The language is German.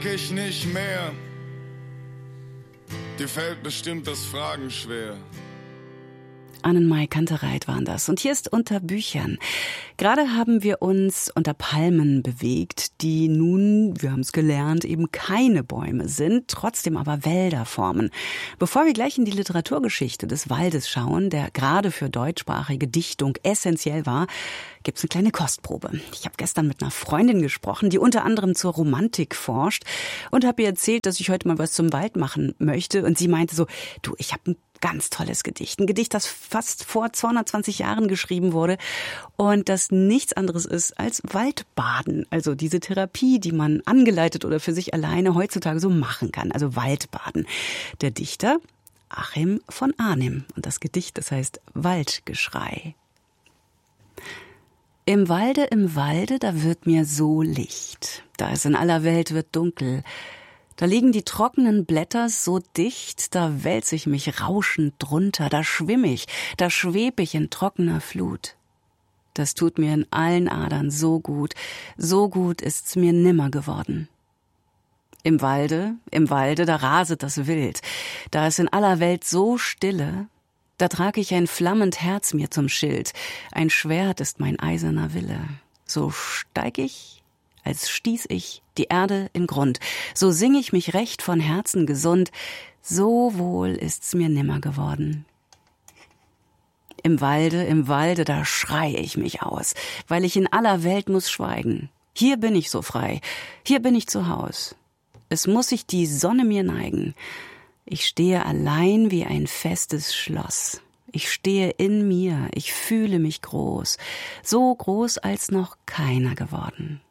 Ich nicht mehr. Dir fällt bestimmt das Fragen schwer. Annenmai Kantereit waren das. Und hier ist Unter Büchern. Gerade haben wir uns unter Palmen bewegt, die nun, wir haben es gelernt, eben keine Bäume sind, trotzdem aber Wälder formen. Bevor wir gleich in die Literaturgeschichte des Waldes schauen, der gerade für deutschsprachige Dichtung essentiell war, gibt's eine kleine Kostprobe. Ich habe gestern mit einer Freundin gesprochen, die unter anderem zur Romantik forscht und habe ihr erzählt, dass ich heute mal was zum Wald machen möchte. Und sie meinte so, du, ich habe ein ganz tolles Gedicht. Ein Gedicht, das fast vor 220 Jahren geschrieben wurde und das nichts anderes ist als Waldbaden. Also diese Therapie, die man angeleitet oder für sich alleine heutzutage so machen kann. Also Waldbaden. Der Dichter Achim von Arnim. Und das Gedicht, das heißt Waldgeschrei. Im Walde, da wird mir so Licht. Da es in aller Welt wird dunkel. Da liegen die trockenen Blätter so dicht, da wälz ich mich rauschend drunter, da schwimm ich, da schweb ich in trockener Flut. Das tut mir in allen Adern so gut ist's mir nimmer geworden. Im Walde, da raset das Wild, da es in aller Welt so stille, da trag ich ein flammend Herz mir zum Schild, ein Schwert ist mein eiserner Wille. So steig ich, als stieß ich die Erde in Grund, so sing ich mich recht von Herzen gesund, so wohl ist's mir nimmer geworden. Im Walde, da schrei ich mich aus, weil ich in aller Welt muss schweigen. Hier bin ich so frei, hier bin ich zu Haus. Es muss sich die Sonne mir neigen. Ich stehe allein wie ein festes Schloss. Ich stehe in mir, ich fühle mich groß, so groß als noch keiner geworden.